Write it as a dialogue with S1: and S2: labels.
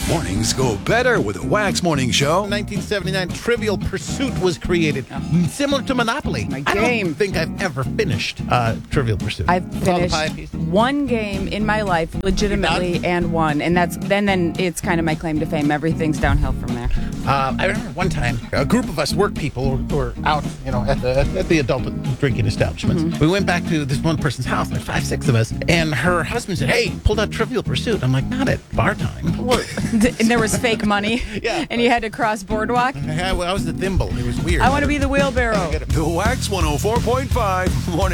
S1: Mornings go better with a Wax Morning Show.
S2: 1979, Trivial Pursuit was created, similar to Monopoly.
S3: My
S2: I
S3: game.
S2: don't think I've ever finished Trivial Pursuit.
S3: I've
S2: With all the pie
S3: finished
S2: pieces.
S3: one game in my life legitimately and won, and that's then it's kind of my claim to fame. Everything's downhill from there.
S2: I remember one time, a group of us work people were out, at the adult drinking establishments.
S3: Mm-hmm.
S2: We went back to this one person's house, like 5, 6 of us, and her husband said, "Hey, pulled out Trivial Pursuit." I'm like, "Not at bar time."
S3: And there was fake money,
S2: Yeah.
S3: and you had to cross boardwalk.
S2: I was the thimble. It was weird.
S3: I want to be the wheelbarrow.
S1: The Wax 104.5 Morning